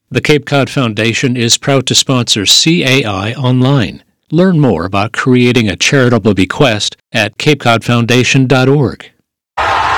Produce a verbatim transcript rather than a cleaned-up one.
The Cape Cod Foundation is proud to sponsor C A I Online. Learn more about creating a charitable bequest at cape cod foundation dot org.